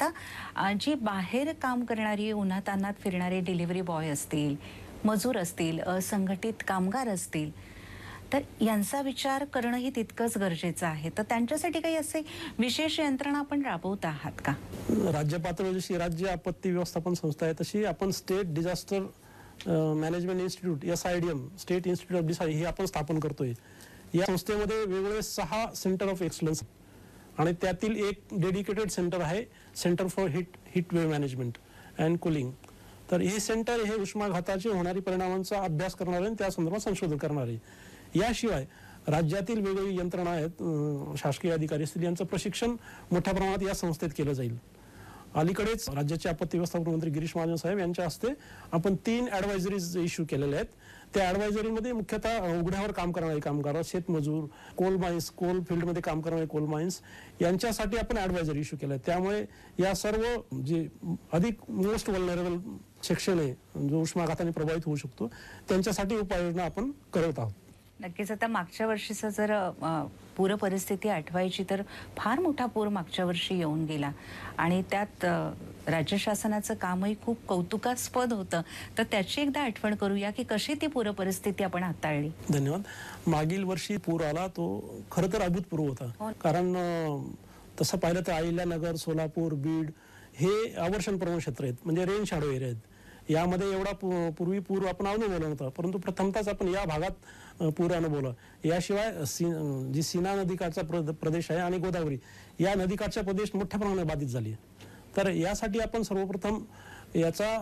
आता जी बाहेर काम करणारी उन्हातान्हात फिरणारे डिलिव्हरी बॉय असतील, मजूर असतील, असंघटित कामगार असतील, तर यांचा विचार करणंही तितकंच गरजेचं आहे. तर त्यांच्यासाठी काही असे विशेष यंत्रणा आपण राबवत आहात का? राज्य पातळीवर जशी राज्य आपत्ती व्यवस्थापन संस्था आहे तशी आपण state disaster management institute SIDM state institute of disaster हे आपण स्थापन करतोय. या संस्थेमध्ये वेगवेगळे 6 सेंटर ऑफ एक्सलन्स आणि त्यातील एक डेडिकेटेड सेंटर आहे centre for heat wave management and cooling. तर हे सेंटर हे उष्माघाताचे होणारी परिणामांचा अभ्यास करणारे आणि त्या संदर्भात संशोधन करणारे. याशिवाय राज्यातील वेगवेगळी यंत्रणा आहेत, शासकीय अधिकारी असतील, यांचं प्रशिक्षण मोठ्या प्रमाणात या संस्थेत केलं जाईल. अलीकडेच राज्याचे आपत्ती व्यवस्थापन मंत्री गिरीश महाजन साहेब यांच्या हस्ते आपण 3 ॲडवायझरीज इश्यू केलेल्या आहेत. त्या ॲडवायझरीमध्ये मुख्यतः उघड्यावर काम करणारे कामगार, शेतमजूर, कोल माइन्स, कोल फील्डमध्ये काम करणारे कोल माइन्स यांच्यासाठी आपण ॲडवायझरी इश्यू केल्या. त्यामुळे या सर्व जे अधिक मोस्ट वल्नरेबल सेक्शन आहे, जो उष्माघाताने प्रभावित होऊ शकतो, त्यांच्यासाठी उपाययोजना आपण करत आहोत. नक्कीच. आता मागच्या वर्षीचं जर पूर परिस्थिती आठवायची तर फार मोठा पूर मागच्या वर्षी येऊन गेला आणि त्यात राज्य शासनाचं कामही खूप कौतुकास्पद होतं. तर त्याची एकदा आठवण करूया की कशी ती पूर परिस्थिती आपण हाताळली. धन्यवाद. मागील वर्षी पूर आला तो खरं तर अभूतपूर्व होता. कारण तसं पाहिलं तर अहिल्यानगर, सोलापूर, बीड हे आवर्षण प्रवण क्षेत्र आहेत, म्हणजे रेन शॅडो एरिया आहेत. यामध्ये एवढा पूर्वी पूर आपण अनुभवला नव्हता, परंतु प्रथमतःच आपण या भागात पूर अनुभवला. याशिवाय जी सीना नदीकाठचा प्रदेश आहे आणि गोदावरी या नदीकाठचा प्रदेश मोठ्या प्रमाणात बाधित झाली. तर यासाठी आपण सर्वप्रथम याचा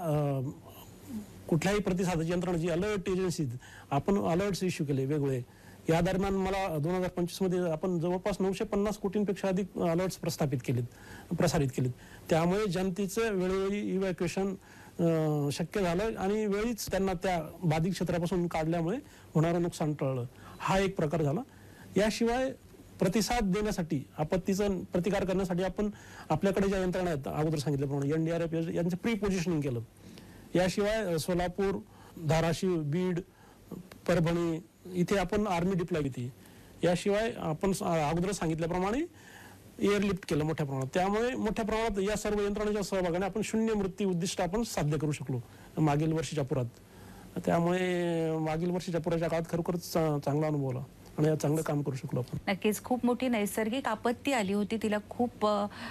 कुठल्याही प्रतिसादाची यंत्रणा जी अलर्ट एजन्सी आपण अलर्ट्स इश्यू केले वेगवेगळे. या दरम्यान मला 2025 मध्ये आपण जवळपास 950 कोटींपेक्षा अधिक अलर्ट्स प्रसारित केलेत. त्यामुळे जनतेचं वेळोवेळी इव्हॅक्युएशन शक्य झालं आणि वेळीच त्यांना त्या बाधित क्षेत्रापासून काढल्यामुळे होणारं नुकसान टळलं. हा एक प्रकार झाला. याशिवाय प्रतिसाद देण्यासाठी, आपत्तीचा प्रतिकार करण्यासाठी आपण आपल्याकडे ज्या यंत्रणा आहेत अगोदर सांगितल्याप्रमाणे NDRF यांचं प्री पोझिशनिंग केलं. याशिवाय सोलापूर, धाराशिव, बीड, परभणी इथे आपण आर्मी डिप्लॉय केली. याशिवाय आपण अगोदर सांगितल्याप्रमाणे एअरलिफ्ट केलं मोठ्या प्रमाणात. त्यामुळे मोठ्या प्रमाणात या सर्व यंत्रणांच्या सहभागाने आपण 0 मृत्यू उद्दिष्ट आपण साध्य करू शकलो मागील वर्षीच्या पुरात. त्यामुळे मागील वर्षीच्या पुराच्या काळात खरोखरच चांगला अनुभवला आणि चांगलं काम करू शकलो आपण. नक्कीच. खूप मोठी नैसर्गिक आपत्ती आली होती, तिला खूप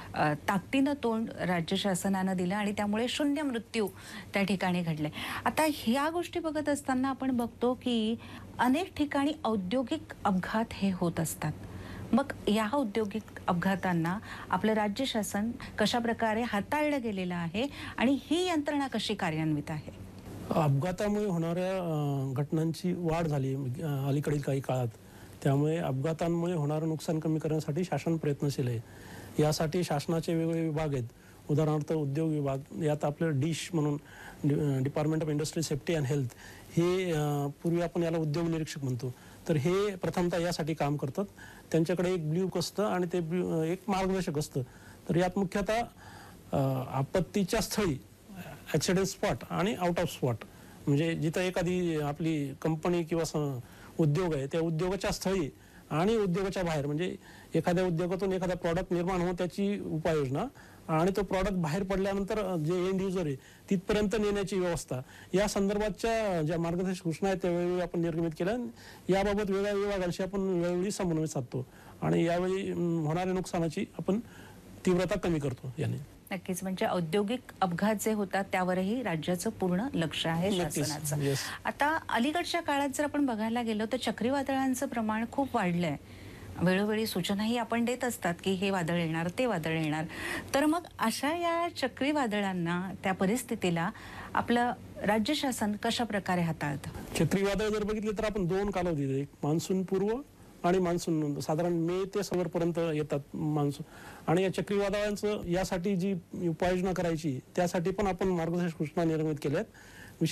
ताकदीनं तोंड राज्य शासनानं दिलं आणि त्यामुळे 0 मृत्यू त्या ठिकाणी घडले. आता ह्या गोष्टी बघत असताना आपण बघतो की अनेक ठिकाणी औद्योगिक अपघात हे होत असतात. मग या औद्योगिक अपघातांना आपलं राज्य शासन कशा प्रकारे हाताळलं गेलेलं आहे आणि ही यंत्रणा कशी कार्यान्वित आहे? अपघातामुळे होणाऱ्या घटनांची वाढ झाली अलीकडील काही काळात. त्यामुळे अपघातांमुळे होणारं नुकसान कमी करण्यासाठी शासन प्रयत्नशील आहे. यासाठी शासनाचे वेगवेगळे विभाग आहेत. उदाहरणार्थ उद्योग विभाग, यात आपलं डिश म्हणून department of industry safety and health हे पूर्वी आपण याला उद्योग निरीक्षक म्हणतो. तर हे प्रथमतः यासाठी काम करतात. त्यांच्याकडे एक ब्ल्यूक असतं आणि ते एक मार्गदर्शक असतं. तर यात मुख्यतः आपत्तीच्या स्थळी ॲक्सिडेंट स्पॉट आणि आउट ऑफ स्पॉट, म्हणजे जिथं एखादी आपली कंपनी किंवा उद्योग आहे त्या उद्योगाच्या स्थळी आणि उद्योगाच्या बाहेर, म्हणजे एखाद्या उद्योगातून एखादा प्रॉडक्ट निर्माण होऊन त्याची उपाययोजना आणि तो प्रॉडक्ट बाहेर पडल्यानंतर जे एंड युजर आहे तिथपर्यंत नेण्याची व्यवस्था, या संदर्भातच्या ज्या मार्गदर्शक सूचना आहेत त्या वेळोवेळी आपण निर्गमित केल्या. याबाबत वेगळ्या विभागांशी आपण वेळोवेळी समन्वय साधतो आणि यावेळी होणाऱ्या नुकसानाची आपण तीव्रता कमी करतो याने. नक्कीच. म्हणजे औद्योगिक अपघात जे होतात त्यावरही राज्याचं पूर्ण लक्ष आहे शासनाचं. आता अलीकडच्या काळात जर आपण बघायला गेलो तर चक्रीवादळांचं प्रमाण खूप वाढलंय. वेळोवेळी सूचनाही आपण देत असतात की हे वादळ येणार, ते वादळ येणार. तर मग अशा या चक्रीवादळांना, त्या परिस्थितीला आपलं राज्य शासन कशा प्रकारे हाताळतं? चक्रीवादळ जर बघितले तर आपण 2 कालावधी, एक मान्सून पूर्व आणि मान्सून साधारण मे ते सप्टेंबरपर्यंत येतात मान्सून. आणि या चक्रीवादळांचं यासाठी जी उपाययोजना करायची त्यासाठी पण आपण मार्गदर्शक सूचना निर्मित केल्या आहेत.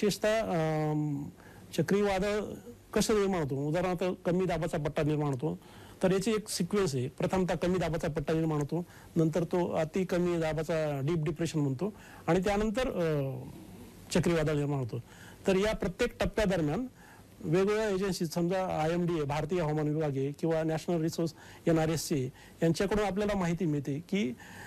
विशेषतः चक्रीवादळ कसं निर्माण होतो, उदाहरणार्थ कमी दाबाचा पट्टा निर्माण होतो. तर याची एक सिक्वेन्स आहे. प्रथमतः कमी दाबाचा पट्टा निर्माण होतो, नंतर तो अति कमी दाबाचा डीप डिप्रेशन म्हणतो आणि त्यानंतर चक्रीवादळ निर्माण होतो. तर या प्रत्येक टप्प्यादरम्यान वेगवेगळ्या एजन्सी, समजा IMD आहे, भारतीय हवामान विभाग आहे, किंवा नॅशनल रिसोर्स NRSC यांच्याकडून आपल्याला माहिती मिळते की